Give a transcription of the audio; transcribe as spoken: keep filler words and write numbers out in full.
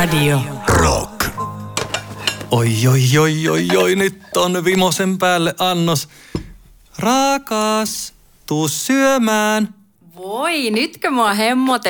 Radio. Rock. Oi, oi, oi, oi, oi, nyt on vimosen päälle annos. Rakas, tuu syömään. Voi, nytkö mua hemmotellaan?